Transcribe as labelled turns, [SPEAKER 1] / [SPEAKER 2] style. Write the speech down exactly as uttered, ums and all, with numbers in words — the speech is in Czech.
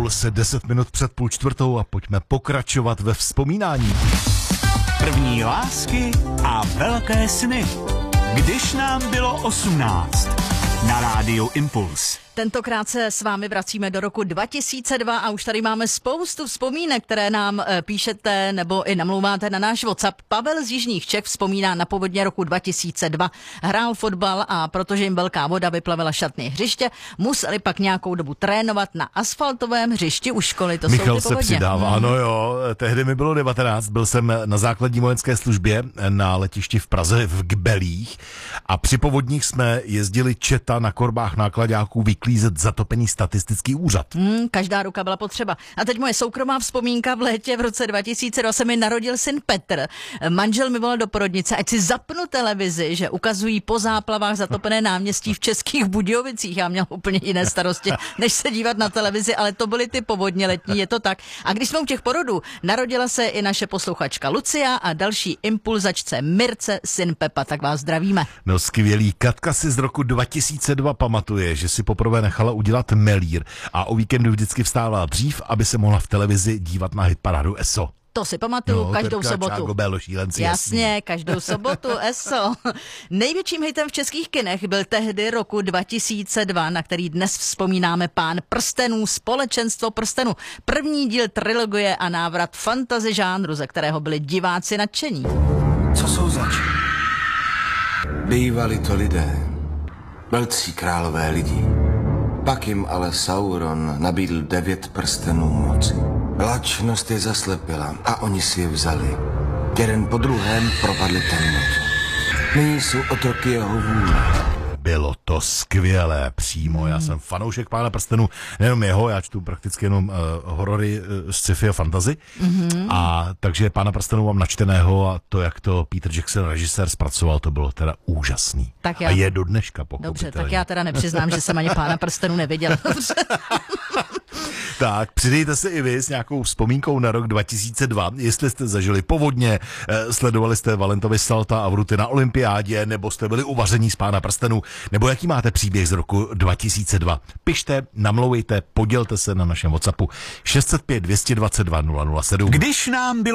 [SPEAKER 1] Impuls deset minut před půl čtvrtou a pojďme pokračovat ve vzpomínání.
[SPEAKER 2] První lásky a velké sny. Když nám bylo osmnáct. Na rádiu Impuls.
[SPEAKER 3] Tentokrát se s vámi vracíme do roku dva tisíce dva a už tady máme spoustu vzpomínek, které nám e, píšete nebo i namlouváte na náš WhatsApp. Pavel z Jižních Čech vzpomíná na povodně roku dva tisíce dva. Hrál fotbal a protože jim velká voda vyplavila šatny hřiště, museli pak nějakou dobu trénovat na asfaltovém hřišti u školy. To
[SPEAKER 1] Michal
[SPEAKER 3] jsou
[SPEAKER 1] se přidává, ano jo, tehdy mi bylo devatenáct, byl jsem na základní vojenské službě na letišti v Praze v Gbelích a při povodních jsme jezdili četa na korbách nákladáků vyklízet zatopený statistický úřad.
[SPEAKER 3] Hmm, každá ruka byla potřeba. A teď moje soukromá vzpomínka. V létě v roce dva tisíce dva se mi narodil syn Petr. Manžel mi volal do porodnice, ať si zapnu televizi, že ukazují po záplavách zatopené náměstí v Českých Budějovicích. Já měl úplně jiné starosti, než se dívat na televizi, ale to byly ty povodně letní, je to tak. A když jsme u těch porodů, narodila se i naše posluchačka Lucia a další impulzačce Mirce, syn Pepa, tak vás zdravíme.
[SPEAKER 1] No skvělý. Katka si z roku dva tisíce dva pamatuje, že si poprvé nechala udělat melír a o víkendu vždycky vstávala dřív, aby se mohla v televizi dívat na hitparádu E S O.
[SPEAKER 3] To si pamatuju, no, každou
[SPEAKER 1] Terka,
[SPEAKER 3] sobotu.
[SPEAKER 1] Čágo, Bélo, šílenci,
[SPEAKER 3] jasně,
[SPEAKER 1] jasný.
[SPEAKER 3] každou sobotu, E S O. Největším hitem v českých kinech byl tehdy roku dva tisíce dva, na který dnes vzpomínáme Pán prstenů, Společenstvo prstenů. První díl trilogie a návrat fantasy žánru, ze kterého byli diváci nadšení.
[SPEAKER 4] Co jsou zač? Bývali to lidé, velcí králové lidi. Pak jim ale Sauron nabídl devět prstenů moci. Lačnost je zaslepila a oni si je vzali. Jeden po druhém propadli temnotu. Nyní jsou otroky jeho vůle.
[SPEAKER 1] Bylo to skvělé přímo, já jsem fanoušek Pána prstenů, nejenom jeho, já čtu prakticky jenom uh, horory uh, z sci-fi a fantasy, mm-hmm. a takže Pána prstenů mám načteného a to, jak to Peter Jackson, režisér, zpracoval, to bylo teda úžasný. Tak já... A je do dneška pochopitelně.
[SPEAKER 3] Dobře, tak já teda nepřiznám, že jsem ani Pána prstenů neviděl.
[SPEAKER 1] Tak, přidejte se i vy s nějakou vzpomínkou na rok dva tisíce dva, jestli jste zažili povodně, eh, sledovali jste Valentovi Salta a Vruty na olympiádě, nebo jste byli uvaření z Pána prstenů, nebo jaký máte příběh z roku dva tisíce dva. Pište, namlouvejte, podělte se na našem WhatsAppu šest set pět, dvě stě dvacet dva, nula nula sedm.
[SPEAKER 2] Když nám bylo